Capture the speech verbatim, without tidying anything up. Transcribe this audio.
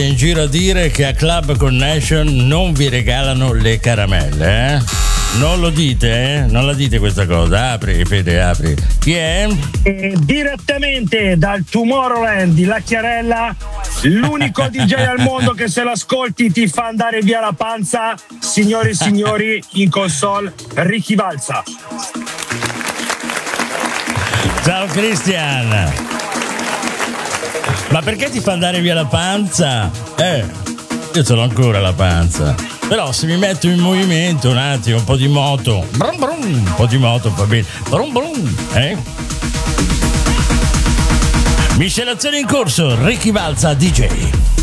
in giro a dire che a Club Connection non vi regalano le caramelle, eh? Non lo dite, eh? Non la dite questa cosa. Apri, Fede, apri. Chi è? E direttamente dal Tomorrowland di La Chiarella, l'unico D J al mondo che se lo ascolti ti fa andare via la panza, signori e signori, in console Ricky Valsa. Ciao Christian. Ma perché ti fa andare via la panza? Eh, io ce l'ho ancora la panza. Però se mi metto in movimento un attimo, un po' di moto, brum brum, un po' di moto va bene, brum brum, eh? Miscelazione in corso, Ricky Valsa D J.